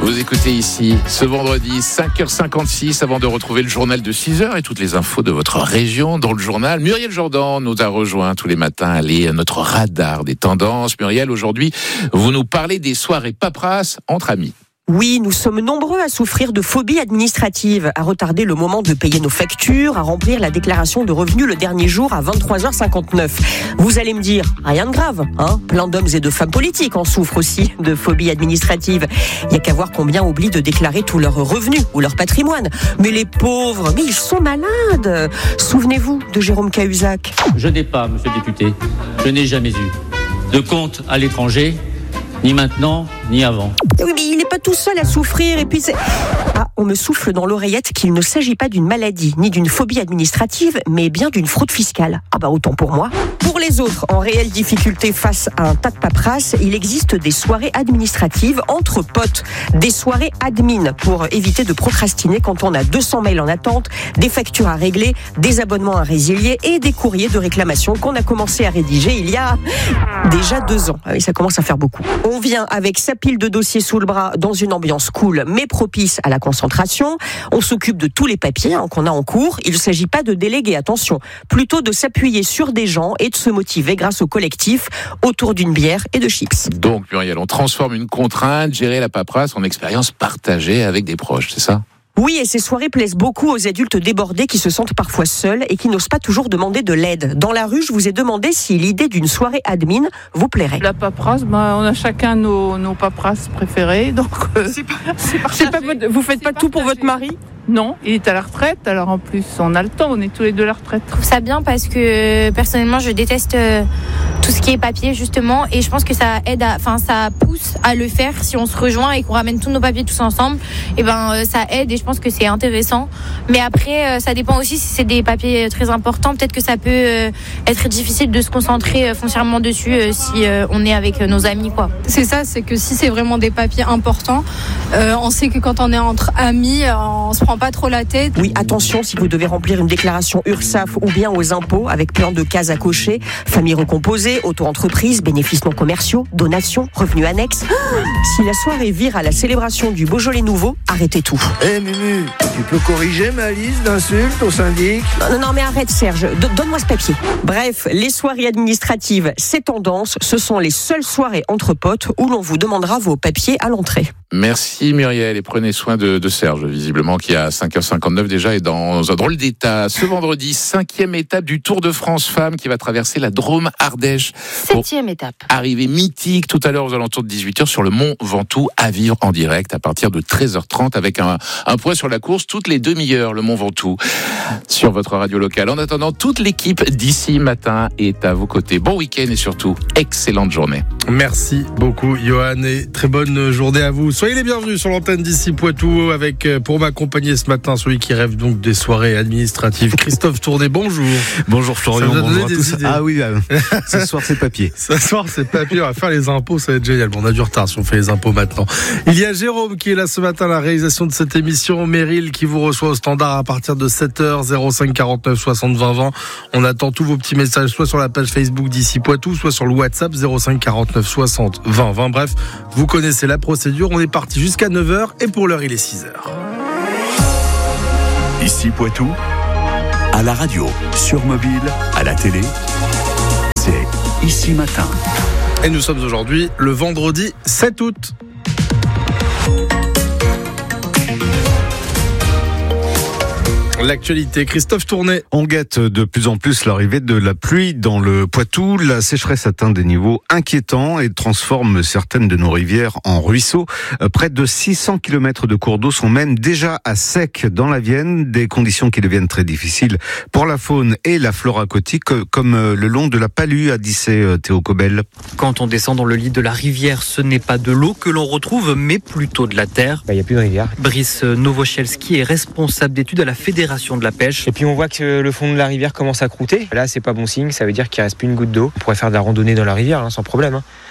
Vous écoutez ici ce vendredi 5h56 avant de retrouver le journal de 6h et toutes les infos de votre région. Dans le journal, Muriel Jourdan nous a rejoint tous les matins. Elle est notre radar des tendances. Muriel, aujourd'hui, vous nous parlez des soirées paperasses entre amis. Oui, nous sommes nombreux à souffrir de phobie administrative, à retarder le moment de payer nos factures, à remplir la déclaration de revenus le dernier jour à 23h59. Vous allez me dire, rien de grave, hein ? Plein d'hommes et de femmes politiques en souffrent aussi de phobie administrative. Il n'y a qu'à voir combien oublient de déclarer tous leurs revenus ou leur patrimoine. Mais les pauvres, mais ils sont malades. Souvenez-vous de Jérôme Cahuzac. Je n'ai pas, monsieur le député, je n'ai jamais eu de compte à l'étranger, ni maintenant, ni avant. Oui, mais il n'est pas tout seul à souffrir. Et puis on me souffle dans l'oreillette qu'il ne s'agit pas d'une maladie, ni d'une phobie administrative, mais bien d'une fraude fiscale. Autant pour moi. Pour les autres, en réelle difficulté face à un tas de paperasse, il existe des soirées administratives entre potes. Des soirées admin pour éviter de procrastiner quand on a 200 mails en attente, des factures à régler, des abonnements à résilier et des courriers de réclamation qu'on a commencé à rédiger il y a déjà 2 ans. Oui, ça commence à faire beaucoup. On vient avec sa pile de dossiers sous le bras dans une ambiance cool mais propice à la concentration. On s'occupe de tous les papiers qu'on a en cours. Il ne s'agit pas de déléguer, attention, plutôt de s'appuyer sur des gens et de se motiver grâce au collectif autour d'une bière et de chips. Donc Muriel, on transforme une contrainte, gérer la paperasse en expérience partagée avec des proches, c'est ça ? Oui, et ces soirées plaisent beaucoup aux adultes débordés qui se sentent parfois seuls et qui n'osent pas toujours demander de l'aide. Dans la rue, je vous ai demandé si l'idée d'une soirée admin vous plairait. La paperasse, on a chacun nos paperasses préférées. Donc, vous faites pas tout pour votre mari ? Non, il est à la retraite, alors en plus on a le temps, on est tous les deux à la retraite. Je trouve ça bien parce que personnellement je déteste tout ce qui est papier justement et je pense que ça aide, ça pousse à le faire si on se rejoint et qu'on ramène tous nos papiers tous ensemble. Et ça aide et je pense que c'est intéressant. Mais après ça dépend aussi si c'est des papiers très importants, peut-être que ça peut être difficile de se concentrer foncièrement dessus si on est avec nos amis quoi. C'est ça, c'est que si c'est vraiment des papiers importants, on sait que quand on est entre amis, on se prend pas trop la tête. Oui, attention si vous devez remplir une déclaration URSSAF ou bien aux impôts avec plein de cases à cocher, famille recomposée, auto-entreprise, bénéfices non commerciaux, donations, revenus annexes. Si la soirée vire à la célébration du Beaujolais nouveau, arrêtez tout. Mumu, tu peux corriger ma liste d'insultes au syndic ? Non mais arrête Serge, donne-moi ce papier. Bref, les soirées administratives, c'est tendance, ce sont les seules soirées entre potes où l'on vous demandera vos papiers à l'entrée. Merci Muriel et prenez soin de Serge, visiblement qui à 5h59 déjà est dans un drôle d'état. Ce vendredi, 5e étape du Tour de France Femmes qui va traverser la Drôme-Ardèche. 7e étape. Arrivée mythique tout à l'heure aux alentours de 18h sur le Mont Ventoux à vivre en direct à partir de 13h30 avec un point sur la course toutes les demi-heures, le Mont Ventoux sur votre radio locale. En attendant, toute l'équipe d'ici matin est à vos côtés. Bon week-end et surtout, excellente journée. Merci beaucoup Johan et très bonne journée à vous. Soyez les bienvenus sur l'antenne d'ici Poitou avec, pour m'accompagner ce matin, celui qui rêve donc des soirées administratives. Christophe Tourné, bonjour. Bonjour Florian, bonjour à tous. Ah oui, ce soir c'est papier. Ce soir c'est papier, on va faire les impôts, ça va être génial. Bon, on a du retard si on fait les impôts maintenant. Il y a Jérôme qui est là ce matin à la réalisation de cette émission, Meryl qui vous reçoit au standard à partir de 7h, 05 49 60 20 20. On attend tous vos petits messages, soit sur la page Facebook d'ici Poitou, soit sur le WhatsApp 05 49 60 20 20. Bref, vous connaissez la procédure, on est parti jusqu'à 9h et pour l'heure il est 6h. Ici Poitou, à la radio, sur mobile, à la télé, c'est Ici Matin. Et nous sommes aujourd'hui le vendredi 7 août. L'actualité, Christophe Tourné. On guette de plus en plus l'arrivée de la pluie dans le Poitou. La sécheresse atteint des niveaux inquiétants et transforme certaines de nos rivières en ruisseaux. Près de 600 km de cours d'eau sont même déjà à sec dans la Vienne. Des conditions qui deviennent très difficiles pour la faune et la flore aquatique, comme le long de la Palue, a dit Théo Cobel. Quand on descend dans le lit de la rivière, ce n'est pas de l'eau que l'on retrouve, mais plutôt de la terre. Il n'y a plus de rivière. Brice Nowosielski est responsable d'études à la Fédération de la pêche. Et puis on voit que le fond de la rivière commence à croûter. Là, c'est pas bon signe, ça veut dire qu'il reste plus une goutte d'eau. On pourrait faire de la randonnée dans la rivière sans problème.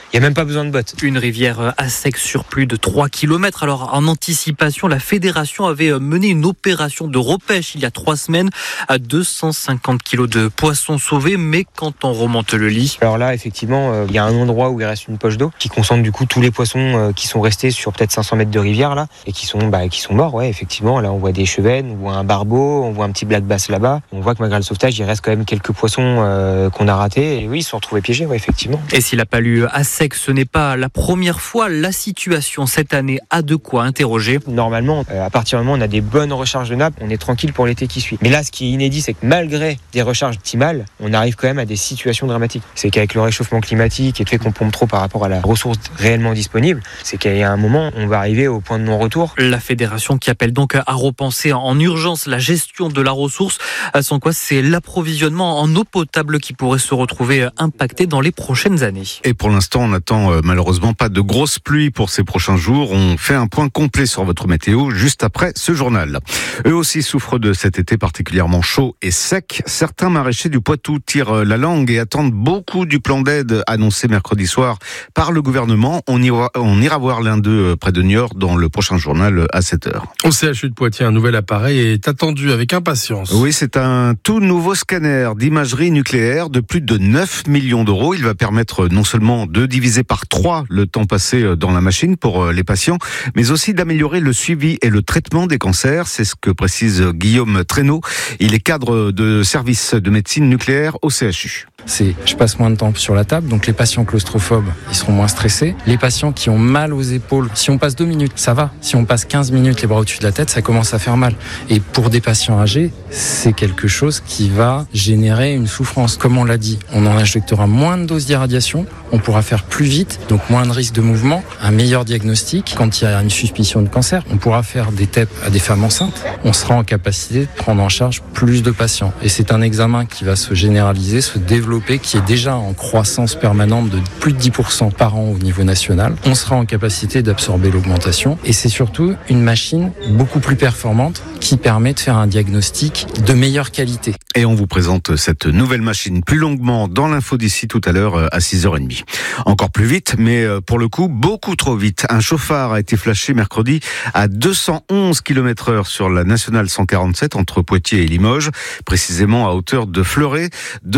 Il n'y a même pas besoin de bottes. Une rivière à sec sur plus de 3 km. Alors, en anticipation, la fédération avait mené une opération de repêche il y a 3 semaines à 250 kilos de poissons sauvés. Mais quand on remonte le lit... Alors là, effectivement, il y a un endroit où il reste une poche d'eau qui concentre du coup tous les poissons qui sont restés sur peut-être 500 mètres de rivière là et qui sont morts. Ouais, effectivement, là on voit des chevennes, on voit un barbeau, on voit un petit black bass là-bas. On voit que malgré le sauvetage, il reste quand même quelques poissons qu'on a ratés. Et oui, ils se sont retrouvés piégés, ouais, effectivement. Et si la palue à sec, ce n'est pas la première fois, la situation cette année a de quoi interroger. Normalement, à partir du moment où on a des bonnes recharges de nappes, on est tranquille pour l'été qui suit. Mais là, ce qui est inédit, c'est que malgré des recharges optimales, on arrive quand même à des situations dramatiques. C'est qu'avec le réchauffement climatique et le fait qu'on pompe trop par rapport à la ressource réellement disponible, c'est qu'il y a un moment, on va arriver au point de non-retour. La fédération qui appelle donc à repenser en urgence la gestion de la ressource, sans quoi c'est l'approvisionnement en eau potable qui pourrait se retrouver impacté dans les prochaines années. Et pour l'instant, on n'attend malheureusement pas de grosses pluies pour ces prochains jours. On fait un point complet sur votre météo juste après ce journal. Eux aussi souffrent de cet été particulièrement chaud et sec. Certains maraîchers du Poitou tirent la langue et attendent beaucoup du plan d'aide annoncé mercredi soir par le gouvernement. On ira voir l'un d'eux près de Niort dans le prochain journal à 7h. Au CHU de Poitiers, un nouvel appareil est attendu avec impatience. Oui, c'est un tout nouveau scanner d'imagerie nucléaire de plus de 9 millions d'euros. Il va permettre non seulement de diviser par 3 le temps passé dans la machine pour les patients, mais aussi d'améliorer le suivi et le traitement des cancers. C'est ce que précise Guillaume Traîneau. Il est cadre de service de médecine nucléaire au CHU. Je passe moins de temps sur la table, donc les patients claustrophobes, ils seront moins stressés. Les patients qui ont mal aux épaules, si on passe 2 minutes, ça va. Si on passe 15 minutes les bras au-dessus de la tête, ça commence à faire mal. Et pour des patients âgés, c'est quelque chose qui va générer une souffrance. Comme on l'a dit, on en injectera moins de doses d'irradiation, on pourra faire plus vite, donc moins de risque de mouvement, un meilleur diagnostic. Quand il y a une suspicion de cancer, on pourra faire des TEP à des femmes enceintes. On sera en capacité de prendre en charge plus de patients. Et c'est un examen qui va se généraliser, se développer, qui est déjà en croissance permanente de plus de 10% par an au niveau national. On sera en capacité d'absorber l'augmentation et c'est surtout une machine beaucoup plus performante qui permet de faire un diagnostic de meilleure qualité. Et on vous présente cette nouvelle machine plus longuement dans l'info d'ici tout à l'heure à 6h30. Encore plus vite, mais pour le coup, beaucoup trop vite. Un chauffard a été flashé mercredi à 211 km/h sur la nationale 147 entre Poitiers et Limoges, précisément à hauteur de Fleuret,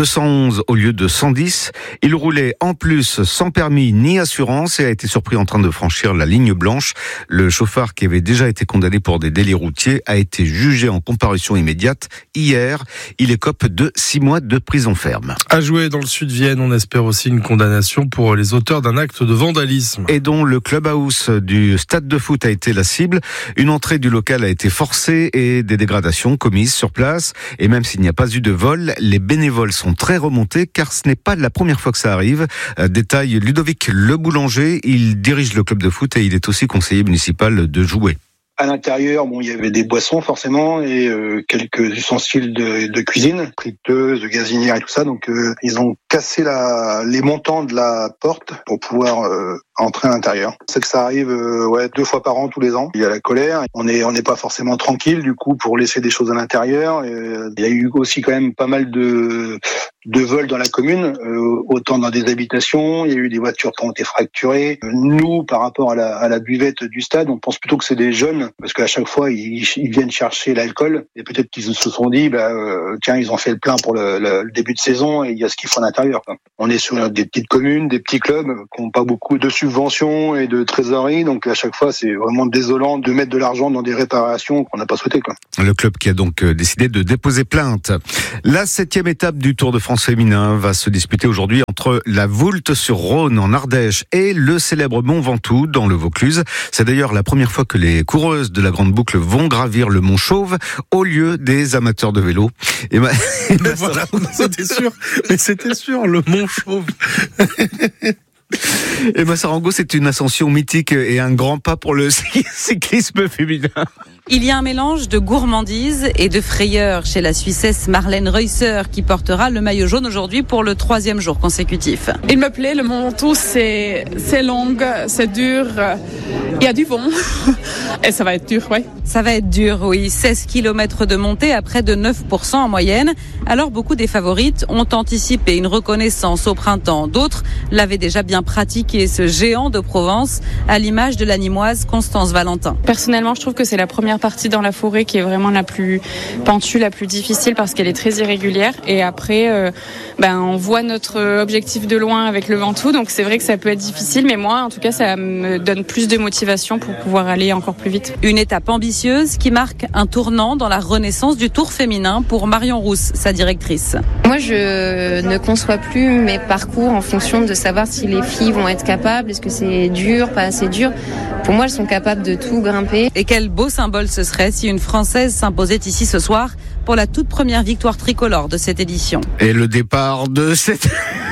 211 au lieu de 110. Il roulait en plus sans permis ni assurance et a été surpris en train de franchir la ligne blanche. Le chauffard, qui avait déjà été condamné pour des délits routiers, a été jugé en comparution immédiate hier. Il écope de 6 mois de prison ferme. À jouer dans le Sud-Vienne, on espère aussi une condamnation pour les auteurs d'un acte de vandalisme. Et dont le clubhouse du stade de foot a été la cible. Une entrée du local a été forcée et des dégradations commises sur place. Et même s'il n'y a pas eu de vol, les bénévoles sont très remontés car ce n'est pas la première fois que ça arrive. Détail Ludovic Le Boulanger, il dirige le club de foot et il est aussi conseiller municipal de Joué. À l'intérieur, il y avait des boissons forcément et quelques ustensiles de cuisine, friteuses, gazinières et tout ça. Donc ils ont cassé les montants de la porte pour pouvoir entrer à l'intérieur. C'est que ça arrive 2 fois par an tous les ans. Il y a la colère. On n'est pas forcément tranquille du coup pour laisser des choses à l'intérieur. Il y a eu aussi quand même pas mal de vols dans la commune, autant dans des habitations. Il y a eu des voitures qui ont été fracturées. Nous, par rapport à la buvette du stade, on pense plutôt que c'est des jeunes. Parce qu'à chaque fois, ils viennent chercher l'alcool et peut-être qu'ils se sont dit, tiens, ils ont fait le plein pour le début de saison et il y a ce qu'il faut à l'intérieur. On est sur des petites communes, des petits clubs qui n'ont pas beaucoup de subventions et de trésorerie, donc à chaque fois, c'est vraiment désolant de mettre de l'argent dans des réparations qu'on n'a pas souhaité. Le club qui a donc décidé de déposer plainte. La 7e étape du Tour de France féminin va se disputer aujourd'hui entre la Voulte-sur-Rhône en Ardèche et le célèbre Mont Ventoux dans le Vaucluse. C'est d'ailleurs la première fois que les coureuses de la Grande Boucle vont gravir le Mont Chauve au lieu des amateurs de vélo. Et voilà, c'était sûr, le Mont Chauve. Et Massarango, c'est une ascension mythique et un grand pas pour le cyclisme féminin. Il y a un mélange de gourmandise et de frayeur chez la Suissesse Marlène Reusser qui portera le maillot jaune aujourd'hui pour le 3e jour consécutif. Il me plaît, le Mont Ventoux, c'est long, c'est dur, il y a du vent et ça va être dur, oui. Ça va être dur, oui. 16 km de montée à près de 9% en moyenne. Alors beaucoup des favorites ont anticipé une reconnaissance au printemps. D'autres l'avaient déjà bien bien pratiquer ce géant de Provence, à l'image de l'Animoise Constance Valentin. Personnellement, je trouve que c'est la première partie dans la forêt qui est vraiment la plus pentue, la plus difficile parce qu'elle est très irrégulière. Et après, on voit notre objectif de loin avec le Ventoux, donc c'est vrai que ça peut être difficile, mais moi, en tout cas, ça me donne plus de motivation pour pouvoir aller encore plus vite. Une étape ambitieuse qui marque un tournant dans la renaissance du Tour féminin pour Marion Rousse, sa directrice. Moi, je ne conçois plus mes parcours en fonction de savoir si les filles vont être capables, est-ce que c'est dur, pas assez dur. Pour moi, elles sont capables de tout grimper. Et quel beau symbole ce serait si une Française s'imposait ici ce soir pour la toute première victoire tricolore de cette édition. Et le départ de cette...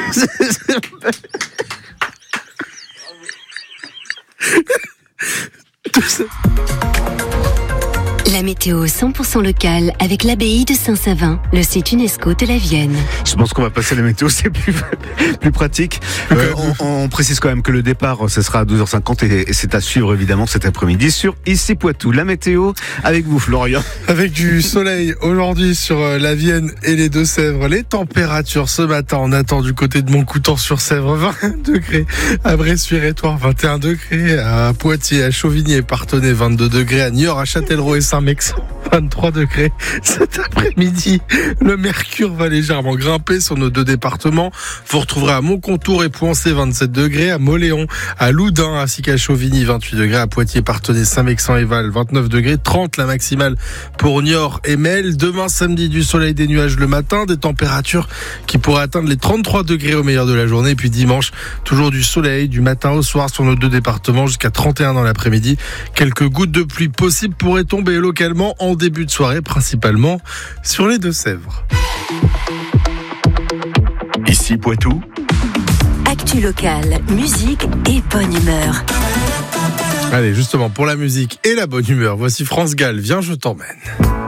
La météo 100% locale avec l'abbaye de Saint-Savin, le site UNESCO de la Vienne. Je pense qu'on va passer à la météo, c'est plus pratique. On précise quand même que le départ, ce sera à 12h50 et c'est à suivre évidemment cet après-midi sur Ici Poitou. La météo avec vous, Florian. Avec du soleil aujourd'hui sur la Vienne et les Deux-Sèvres. Les températures ce matin, on attend du côté de Montcoutan-sur-Sèvre 20 degrés, à Bressuire-et-Thouars 21 degrés, à Poitiers, à Chauvigny et Parthenay 22 degrés, à Niort, à Châtellerault et Saint-Mexan 23 degrés. Cet après-midi, le mercure va légèrement grimper sur nos deux départements. Vous retrouverez à Montcontour et Pouancé 27 degrés, à Mauléon, à Loudun ainsi qu'à Chauvigny 28 degrés, à Poitiers, Parthenay, Saint-Mexan et Val 29 degrés, 30 la maximale pour Niort et Mel. Demain samedi, du soleil, des nuages le matin, des températures qui pourraient atteindre les 33 degrés au meilleur de la journée. Et puis dimanche, toujours du soleil du matin au soir sur nos deux départements jusqu'à 31 dans l'après-midi. Quelques gouttes de pluie possibles pourraient tomber localement en début de soirée, principalement sur les Deux-Sèvres. Ici Poitou. Actu locale, musique et bonne humeur. Allez, justement, pour la musique et la bonne humeur, voici France Gall, Viens, je t'emmène.